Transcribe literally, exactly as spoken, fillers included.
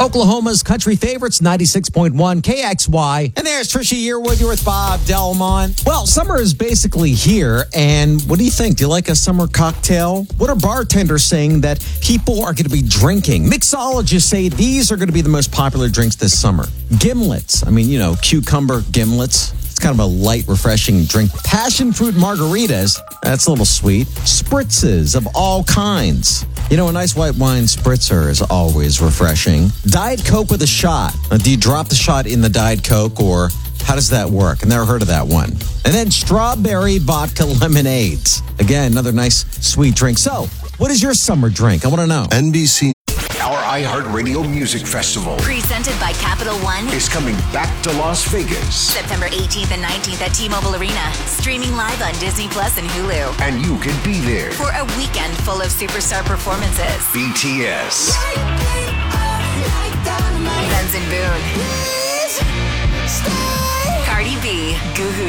Oklahoma's country favorites, ninety-six point one K X Y. And there's Trisha Yearwood. You're with Bob Delmont. Well, summer is basically here. And what do you think? Do you like a summer cocktail? What are bartenders saying that people are going to be drinking? Mixologists say these are going to be the most popular drinks this summer. Gimlets. I mean, you know, cucumber gimlets. It's kind of a light, refreshing drink. Passion fruit margaritas. That's a little sweet. Spritzes of all kinds. You know, a nice white wine spritzer is always refreshing. Diet Coke with a shot. Now, do you drop the shot in the Diet Coke, or how does that work? I've never heard of that one. And then strawberry vodka lemonades. Again, another nice, sweet drink. So, what is your summer drink? I want to know. N B C. Our iHeartRadio Music Festival presented by Capital One is coming back to Las Vegas. September eighteenth and nineteenth at T-Mobile Arena. Streaming live on Disney Plus and Hulu. And you can be there for a weekend full of superstar performances. B T S. Benson Boone. Cardi B. Goo